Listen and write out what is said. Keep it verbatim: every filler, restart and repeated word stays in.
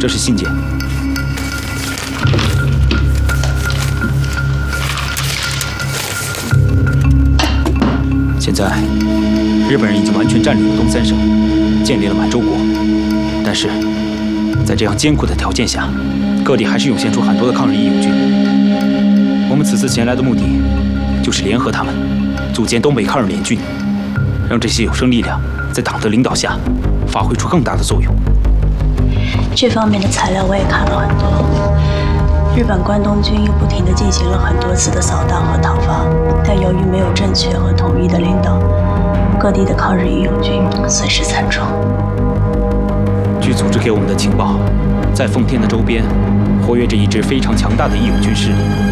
这是信件。现在，日本人已经完全占领了东三省，建立了满洲国。但是，在这样艰苦的条件下，各地还是涌现出很多的抗日义勇军。我们此次前来的目的，就是联合他们，组建东北抗日联军，让这些有生力量在党的领导下，发挥出更大的作用。 这方面的材料我也看了很多。日本关东军又不停地进行了很多次的扫荡和讨伐，但由于没有正确和统一的领导，各地的抗日义勇军损失惨重。 据组织给我们的情报，在奉天的周边活跃着一支非常强大的义勇军势力。